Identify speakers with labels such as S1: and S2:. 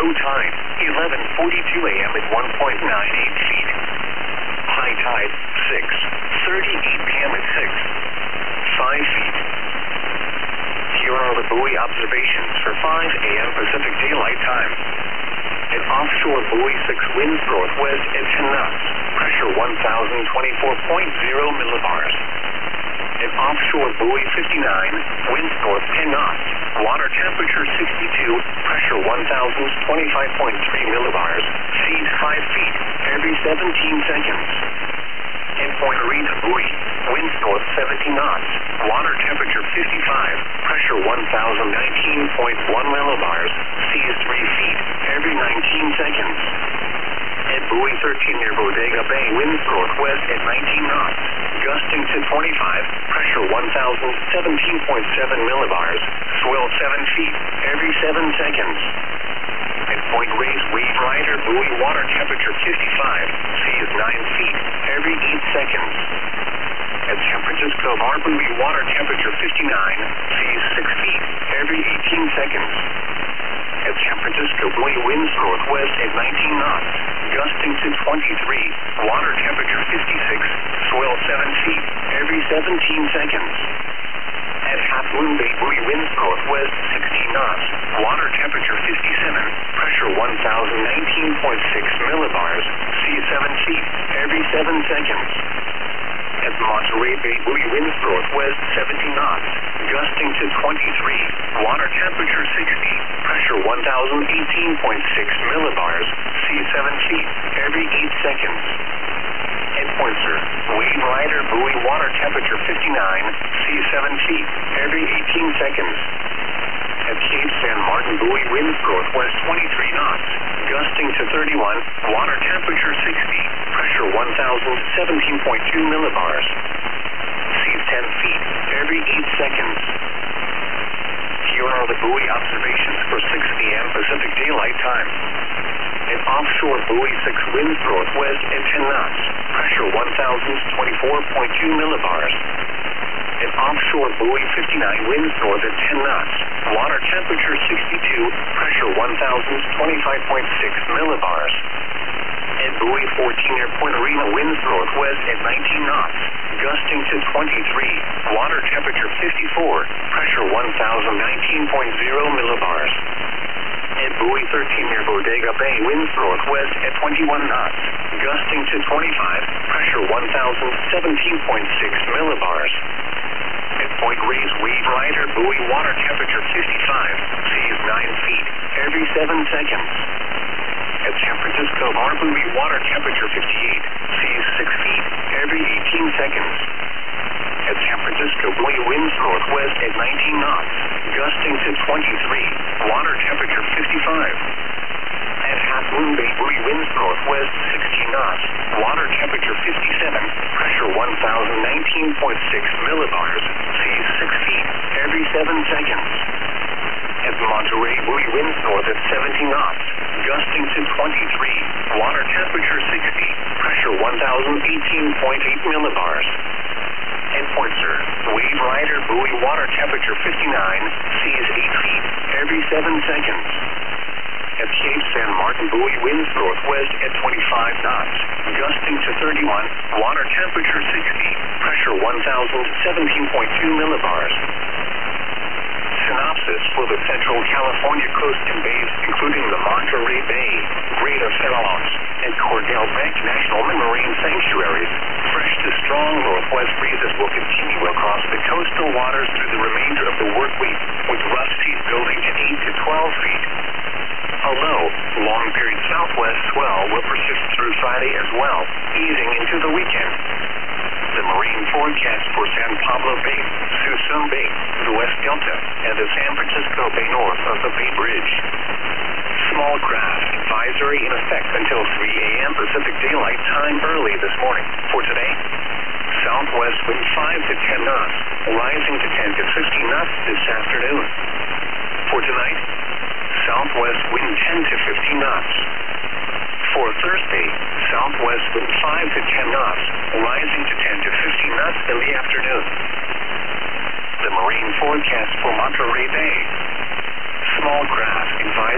S1: Low tide, 11:42 a.m. at 1.98 feet. High tide, 6:38 p.m. at 5 feet. Here are the buoy observations for 5 a.m. Pacific Daylight Time. An offshore buoy 6 winds northwest at 10 knots. Pressure 1,024.0 millibars. An offshore buoy 59, winds north 10 knots. Water temperature 62, pressure 1,025.3 millibars. Seas 5 feet, every 17 seconds. In Point Rena buoy, winds north 70 knots. Water temperature 55, pressure 1,019.1 millibars. Seas 3 feet, every 19 seconds. At buoy 13 near Bodega Bay, winds northwest at 19 knots. Gusting to 25, pressure 1,017.7 millibars. Swell 7 feet, every 7 seconds. At Point Reyes Wave Rider buoy, water temperature 55, seas 9 feet, every 8 seconds. At San Francisco Bar buoy, water temperature 59, seas 6 feet, every 18 seconds. At San Francisco buoy, winds northwest at 19 knots. Gusting to 23, water temperature 56, swell 7 feet, every 17 seconds. At Half Moon Bay buoy, winds northwest 16 knots. Water temperature 57, pressure 1,019.6 millibars. Seas 7 feet, every 7 seconds. At Monterey Bay buoy, winds northwest 70 knots. Gusting to 23, water temperature 60, pressure 1,018.6 millibars. Seas 7 feet, every 8 seconds. At Pointer, Wave Rider buoy, water temperature 59, seas 7 feet, every 18 seconds. At Cape San Martin buoy, winds northwest 23 knots. Gusting to 31, water temperature 60, pressure 1,017.2 millibars. Seas 10 feet, every 8 seconds. Here are the buoy observations for 6 p.m. Pacific Daylight Time. An offshore buoy 6 winds northwest at 10 knots. Pressure 1,024.2 millibars. An offshore buoy 59 winds north at 10 knots. Water temperature 62, pressure 1,025.6 millibars. At buoy 14 near Point Rena, winds northwest at 19 knots. Gusting to 23, water temperature 54, pressure 1,019.0 millibars. At buoy 13 near Bodega Bay, winds northwest at 21 knots. Gusting to 25, pressure 1,017.6 millibars. At Point Reyes Wave Rider buoy, water temperature 55, seas 9 feet, every 7 seconds. At San Francisco Bar buoy, water temperature 58, seas 6 feet, every 18 seconds. At San Francisco buoy, winds northwest at 19 knots. Gusting to 23, water temperature 55. At Half Moon Bay buoy, winds northwest 16 knots. Water temperature 57, pressure 1,019.6 millibars. Seas 6 feet, every 7 seconds. At Monterey buoy, winds north at 70 knots. Gusting to 23, water temperature 60, pressure 1,018.8 millibars. At Pointer, Wave Rider buoy, water temperature 59, seas 8 feet, every 7 seconds. At Cape San Martin buoy, winds northwest at 25 knots. Gusting to 31, water temperature 60, pressure 1,017.2 millibars. Synopsis for the Central California coast and bays, including the Monterey Bay, Greater Farallones, and Cordell Bank National Marine Sanctuaries. Fresh to strong northwest breezes will continue across the coastal waters through the remainder of the work week, with rough seas building to 8 to 12 feet. A low, long-period southwest swell will persist through Friday as well, easing into the weekend. The marine forecast for San Pablo Bay, Suisun Bay, the West Delta, and the San Francisco Bay north of the Bay Bridge. Small craft advisory in effect until 3 a.m. Pacific Daylight Time early this morning. For today, southwest wind 5 to 10 knots, rising to 10 to 15 knots this afternoon. For tonight, southwest wind 10 to 15 knots. For Thursday, southwest wind 5 to 10 knots, rising to 10 to 15 knots in the afternoon. The marine forecast for Monterey Bay. Small craft advisory